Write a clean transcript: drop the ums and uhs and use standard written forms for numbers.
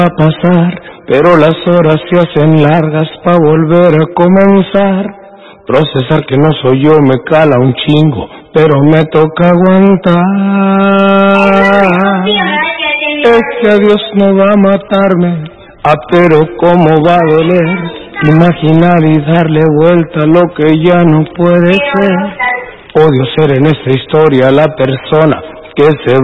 a pasar, pero las horas se hacen largas pa' volver a comenzar. Procesar que no soy yo me cala un chingo, pero me toca aguantar. Es que a Dios no va a matarme, pero cómo va a doler imaginar y darle vuelta a lo que ya no puede ser. Odio ser en esta historia la persona que se